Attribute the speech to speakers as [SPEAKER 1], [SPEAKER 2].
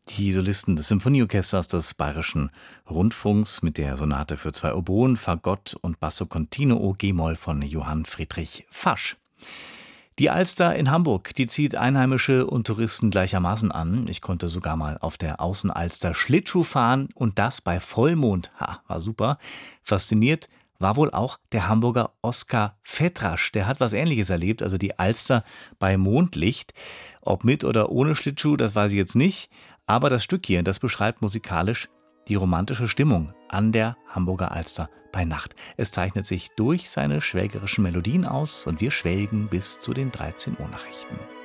[SPEAKER 1] Die Solisten des Symphonieorchesters des Bayerischen Rundfunks mit der Sonate für zwei Oboen, Fagott und Basso Continuo G-Moll von Johann Friedrich Fasch. Die Alster in Hamburg, die zieht Einheimische und Touristen gleichermaßen an. Ich konnte sogar mal auf der Außenalster Schlittschuh fahren und das bei Vollmond. War super. Fasziniert war wohl auch der Hamburger Oskar Vetrasch. Der hat was Ähnliches erlebt, also die Alster bei Mondlicht. Ob mit oder ohne Schlittschuh, das weiß ich jetzt nicht. Aber das Stück hier, das beschreibt musikalisch die romantische Stimmung an der Hamburger Alster bei Nacht. Es zeichnet sich durch seine schwelgerischen Melodien aus und wir schwelgen bis zu den 13 Uhr Nachrichten.